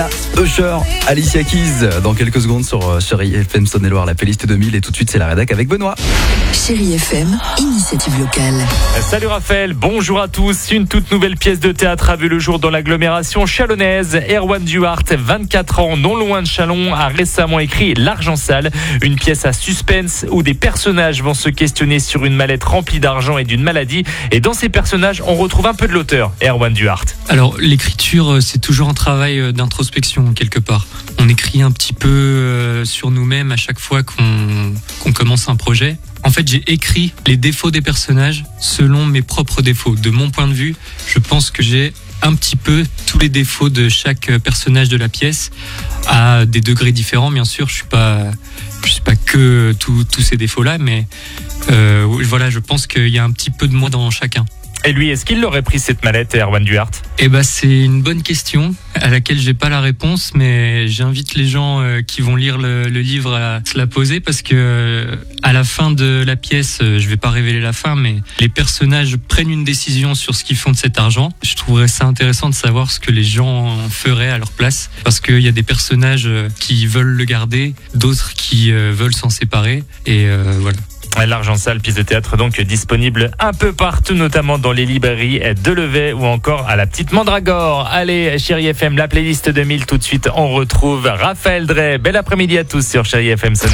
Usher, Alicia Keys, dans quelques secondes sur Chérie FM Saône-et-Loire, la playlist 2000. Et tout de suite, c'est la rédac avec Benoît. Chérie FM, initiative locale. Salut Raphaël, bonjour à tous. Une toute nouvelle pièce de théâtre a vu le jour dans l'agglomération chalonnaise. Erwan Duhart, 24 ans, non loin de Chalon, a récemment écrit L'Argent Sale, une pièce à suspense où des personnages vont se questionner sur une mallette remplie d'argent et d'une maladie. Et dans ces personnages, on retrouve un peu de l'auteur, Erwan Duhart. Alors, l'écriture, c'est toujours un travail d'introspection, quelque part. On écrit un petit peu sur nous-mêmes à chaque fois qu'on commence un projet. En fait, j'ai écrit les défauts des personnages selon mes propres défauts. De mon point de vue, je pense que j'ai un petit peu tous les défauts de chaque personnage de la pièce à des degrés différents. Bien sûr, je suis pas que tous ces défauts-là, mais voilà, je pense qu'il y a un petit peu de moi dans chacun. Et lui, est-ce qu'il l'aurait pris cette mallette, Erwan Duhart ? C'est une bonne question à laquelle j'ai pas la réponse, mais j'invite les gens qui vont lire le livre à se la poser, parce que à la fin de la pièce, je vais pas révéler la fin, mais les personnages prennent une décision sur ce qu'ils font de cet argent. Je trouverais ça intéressant de savoir ce que les gens feraient à leur place, parce qu'il y a des personnages qui veulent le garder, d'autres qui veulent s'en séparer, et voilà. L'Argent Sale, pièce de théâtre donc disponible un peu partout, notamment dans les librairies de Levet ou encore à la Petite Mandragore. Allez, Chérie FM, la playlist 2000, tout de suite on retrouve Raphaël Drey. Bel après-midi à tous sur Chérie FM.